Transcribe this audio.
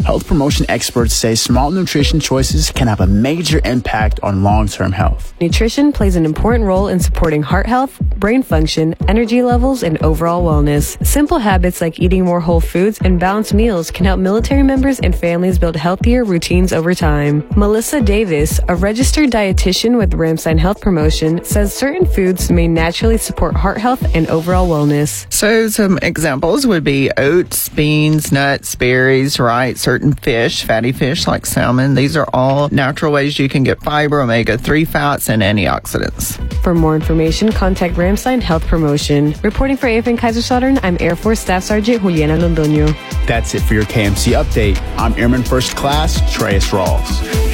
Health promotion experts say small nutrition choices can have a major impact on long-term health. Nutrition plays an important role in supporting heart health, brain function, energy levels, and overall wellness. Simple habits like eating more whole foods and balanced meals can help military members and families build healthier routines over time. Melissa Davis, a registered dietitian with Ramstein Health Promotion, says certain foods may naturally support heart health and overall wellness. So some examples would be oats, beans, nuts, berries, right? Certain fish, fatty fish like salmon. These are all natural ways you can get fiber, omega-3 fats, and antioxidants. For more information, contact Ramstein Health Promotion. Reporting for AFN Kaiserslautern, I'm Air Force Staff Sergeant Juliana Londoño. That's it for your KMC update. I'm Airman First Class Treyas Rawls.